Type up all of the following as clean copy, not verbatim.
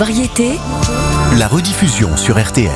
Variété, la rediffusion sur RTL.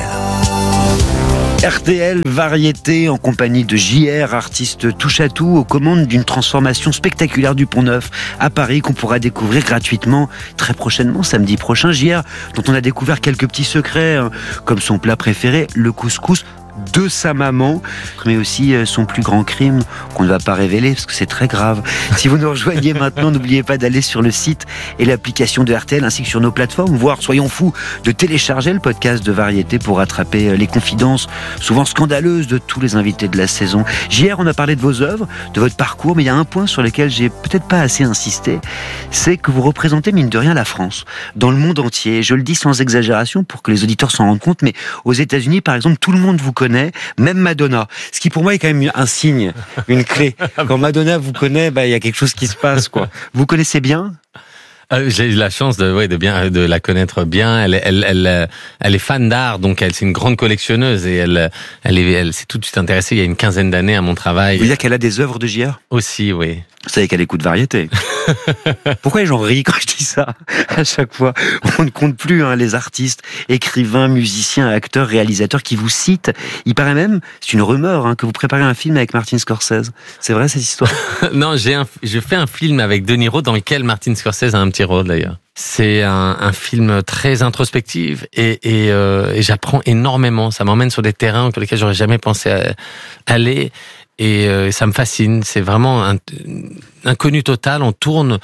RTL Variété en compagnie de JR, artiste touche-à-tout aux commandes d'une transformation spectaculaire du Pont-Neuf à Paris qu'on pourra découvrir gratuitement très prochainement, samedi prochain. JR, dont on a découvert quelques petits secrets, comme son plat préféré, le couscous de sa maman, mais aussi son plus grand crime qu'on ne va pas révéler parce que c'est très grave. Si vous nous rejoignez maintenant, n'oubliez pas d'aller sur le site et l'application de RTL ainsi que sur nos plateformes, voire soyons fous de télécharger le podcast de Variété pour rattraper les confidences souvent scandaleuses de tous les invités de la saison. Hier, on a parlé de vos œuvres, de votre parcours, mais il y a un point sur lequel j'ai peut-être pas assez insisté, c'est que vous représentez mine de rien la France dans le monde entier. Je le dis sans exagération pour que les auditeurs s'en rendent compte, mais aux États-Unis, par exemple, tout le monde vous connaît, même Madonna. Ce qui pour moi est quand même un signe, une clé. Quand Madonna vous connaît, il y a quelque chose qui se passe, quoi. Vous connaissez bien ? J'ai eu la chance de la connaître bien. Elle est fan d'art, donc c'est une grande collectionneuse et elle s'est tout de suite intéressée il y a une quinzaine d'années à mon travail. Vous voulez dire qu'elle a des œuvres de JR ? Aussi, oui. Vous savez qu'elle écoute Variété. Pourquoi les gens rient quand je dis ça à chaque fois ? On ne compte plus les artistes, écrivains, musiciens, acteurs, réalisateurs qui vous citent. Il paraît même, c'est une rumeur, que vous préparez un film avec Martin Scorsese. C'est vrai cette histoire ? Non, je fais un film avec De Niro dans lequel Martin Scorsese a un petit rôle d'ailleurs. C'est un film très introspectif et j'apprends énormément. Ça m'emmène sur des terrains sur lesquels j'aurais jamais pensé aller. Et ça me fascine, c'est vraiment un inconnu total. On tourne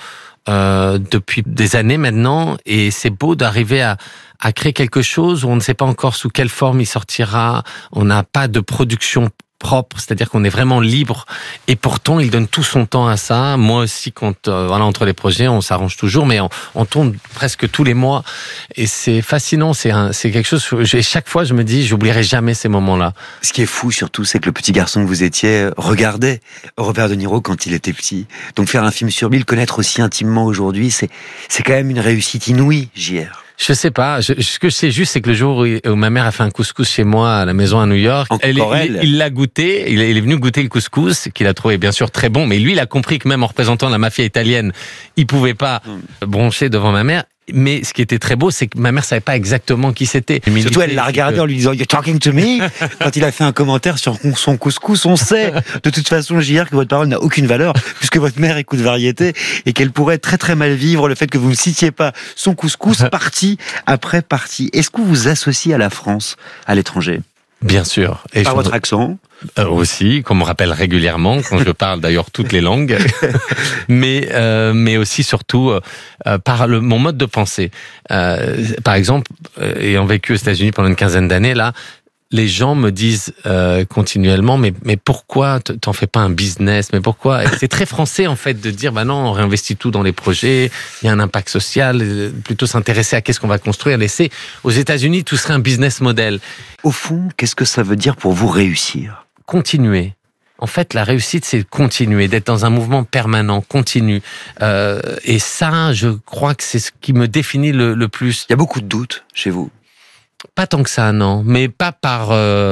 depuis des années maintenant et c'est beau d'arriver à créer quelque chose où on ne sait pas encore sous quelle forme il sortira. On n'a pas de production propre, c'est-à-dire qu'on est vraiment libre et pourtant il donne tout son temps à ça. Moi aussi, quand entre les projets, on s'arrange toujours, mais on tourne presque tous les mois et c'est fascinant. C'est quelque chose. Chaque fois, je me dis, j'oublierai jamais ces moments-là. Ce qui est fou surtout, c'est que le petit garçon que vous étiez regardait Robert De Niro quand il était petit. Donc faire un film sur lui, le connaître aussi intimement aujourd'hui, c'est quand même une réussite inouïe, JR. Je sais pas. Ce que je sais juste, c'est que le jour où ma mère a fait un couscous chez moi à la maison à New York, il l'a goûté. Il est venu goûter le couscous, qu'il a trouvé bien sûr très bon. Mais lui, il a compris que même en représentant la mafia italienne, il pouvait pas broncher devant ma mère. Mais ce qui était très beau, c'est que ma mère savait pas exactement qui c'était. Surtout, elle l'a regardé en lui disant « You're talking to me ?» Quand il a fait un commentaire sur son couscous, on sait de toute façon, JR, que votre parole n'a aucune valeur puisque votre mère écoute Variété et qu'elle pourrait très très mal vivre le fait que vous ne citiez pas son couscous partie après partie. Est-ce que vous vous associez à la France, à l'étranger ? Bien sûr. Et par votre accent aussi, qu'on me rappelle régulièrement quand je parle d'ailleurs toutes les langues, mais aussi surtout par mon mode de pensée. Par exemple, ayant vécu aux États-Unis pendant une quinzaine d'années, là, les gens me disent continuellement, mais pourquoi t'en fais pas un business ? Mais pourquoi ? Et c'est très français en fait de dire, non, on réinvestit tout dans les projets, il y a un impact social, plutôt s'intéresser à qu'est-ce qu'on va construire, laisser. Aux États-Unis, tout serait un business model. Au fond, qu'est-ce que ça veut dire pour vous réussir ? Continuer. En fait, la réussite, c'est continuer, d'être dans un mouvement permanent, continu. Et ça, je crois que c'est ce qui me définit le plus. Il y a beaucoup de doutes chez vous ? Pas tant que ça, non. Mais pas par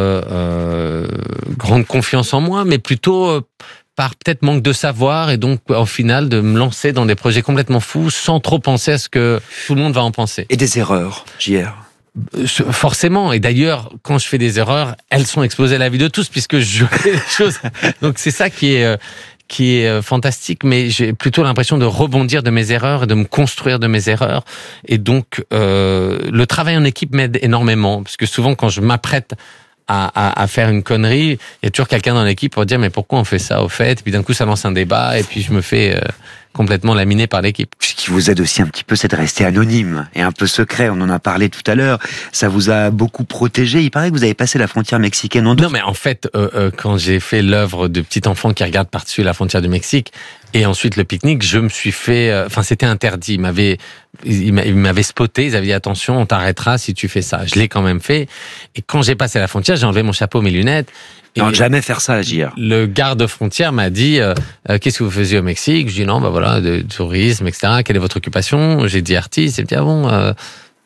grande confiance en moi, mais plutôt par peut-être manque de savoir et donc, au final, de me lancer dans des projets complètement fous sans trop penser à ce que tout le monde va en penser. Et des erreurs, JR ? Forcément, et d'ailleurs, quand je fais des erreurs, elles sont exposées à la vue de tous, puisque je fais des choses. Donc c'est ça qui est fantastique, mais j'ai plutôt l'impression de rebondir de mes erreurs et de me construire de mes erreurs. Et donc, le travail en équipe m'aide énormément, parce que souvent, quand je m'apprête à faire une connerie, il y a toujours quelqu'un dans l'équipe pour dire mais pourquoi on fait ça au fait ? Et puis d'un coup, ça lance un débat, et puis je me fais complètement laminé par l'équipe. Ce qui vous aide aussi un petit peu, c'est de rester anonyme et un peu secret. On en a parlé tout à l'heure. Ça vous a beaucoup protégé. Il paraît que vous avez passé la frontière mexicaine en deux. Non, mais en fait, quand j'ai fait l'œuvre de petit enfant qui regarde par-dessus la frontière du Mexique, et ensuite le pique-nique, je me suis fait... c'était interdit. Ils m'avaient spoté. Ils avaient dit attention, on t'arrêtera si tu fais ça. Je l'ai quand même fait. Et quand j'ai passé la frontière, j'ai enlevé mon chapeau, mes lunettes. Non, jamais faire ça, JR. Le garde-frontière m'a dit qu'est-ce que vous faisiez au Mexique ? Je dis non, de tourisme, etc. Quelle est votre occupation ? J'ai dit artiste. Il me dit ah bon.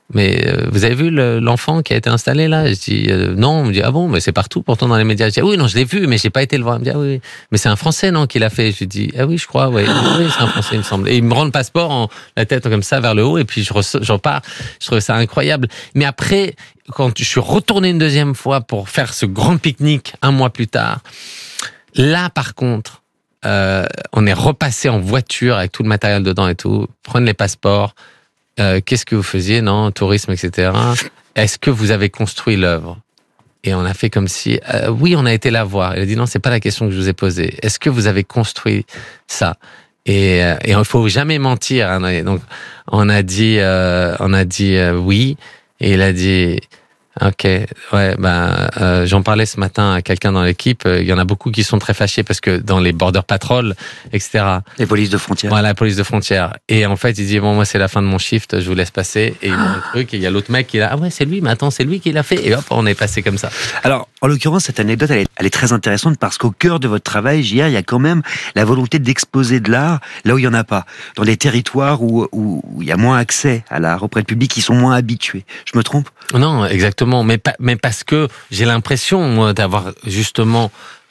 mais vous avez vu l'enfant qui a été installé là? Je dis non. On me dit ah bon, mais c'est partout pourtant dans les médias. Je dis ah oui, non, je l'ai vu, mais j'ai pas été le voir. Il me dit ah oui, mais c'est un Français non qui l'a fait. Je lui dis ah oui, je crois, oui, c'est un Français il me semble. Et il me rend le passeport la tête comme ça vers le haut et puis je repars. Je trouvais ça incroyable. Mais après, quand je suis retourné une deuxième fois pour faire ce grand pique-nique un mois plus tard, là par contre, on est repassé en voiture avec tout le matériel dedans et tout, prendre les passeports. Qu'est-ce que vous faisiez? Non, tourisme, etc. Est-ce que vous avez construit l'œuvre? Et on a fait comme si, oui, on a été la voir. Il a dit non, c'est pas la question que je vous ai posée. Est-ce que vous avez construit ça? Et il faut jamais mentir. Hein. Donc on a dit oui. Et il a dit ok, ouais, j'en parlais ce matin à quelqu'un dans l'équipe. Il y en a beaucoup qui sont très fâchés parce que dans les border patrol, etc. Les polices de frontières. Voilà, la police de frontières. Et en fait, il dit bon, moi c'est la fin de mon shift, je vous laisse passer. Et il montre un truc. Et il y a l'autre mec qui est là. Ah ouais, c'est lui. Mais attends, c'est lui qui l'a fait. Et hop, on est passé comme ça. Alors, en l'occurrence, cette anecdote, elle est très intéressante parce qu'au cœur de votre travail, JR, il y a quand même la volonté d'exposer de l'art là où il y en a pas, dans des territoires où il y a moins accès à l'art auprès du public, qui sont moins habitués. Je me trompe? Non, exactement. Mais parce que j'ai l'impression, moi, d'avoir justement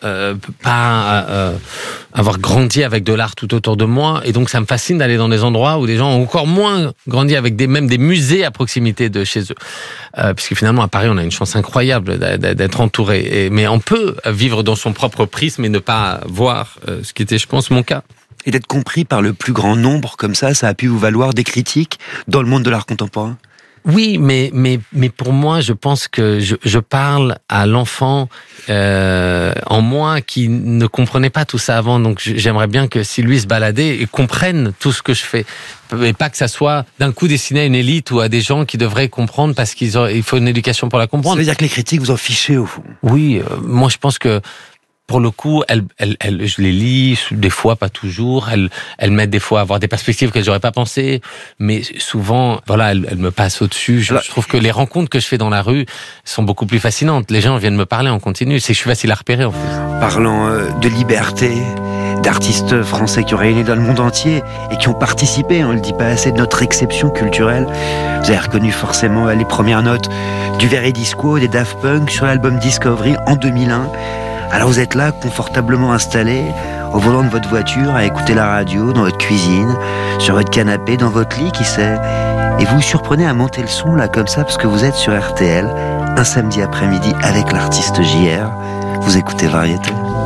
avoir grandi avec de l'art tout autour de moi, et donc ça me fascine d'aller dans des endroits où des gens ont encore moins grandi avec même des musées à proximité de chez eux. Puisque finalement à Paris on a une chance incroyable d'être entouré. Mais on peut vivre dans son propre prisme et ne pas voir ce qui était, je pense, mon cas. Et d'être compris par le plus grand nombre comme ça a pu vous valoir des critiques dans le monde de l'art contemporain? Oui, mais pour moi, je pense que je parle à l'enfant en moi qui ne comprenait pas tout ça avant. Donc j'aimerais bien que si lui se baladait, il comprenne tout ce que je fais. Et pas que ça soit d'un coup destiné à une élite ou à des gens qui devraient comprendre parce il faut une éducation pour la comprendre. Ça veut dire que les critiques vous en fichez au fond? Oui, moi je pense que pour le coup, je les lis, des fois, pas toujours. Elles m'aident des fois à avoir des perspectives que j'aurais pas pensé, mais souvent, voilà, elles me passent au-dessus. Je trouve que les rencontres que je fais dans la rue sont beaucoup plus fascinantes. Les gens viennent me parler en continu. C'est que je suis facile à repérer, en plus. Parlant de liberté, d'artistes français qui ont rayonné dans le monde entier et qui ont participé, on le dit pas assez, de notre exception culturelle. Vous avez reconnu forcément les premières notes du Veridisco, des Daft Punk sur l'album Discovery en 2001. Alors vous êtes là, confortablement installé, au volant de votre voiture, à écouter la radio, dans votre cuisine, sur votre canapé, dans votre lit, qui sait. Et vous vous surprenez à monter le son, là, comme ça, parce que vous êtes sur RTL, un samedi après-midi, avec l'artiste JR. Vous écoutez Variété.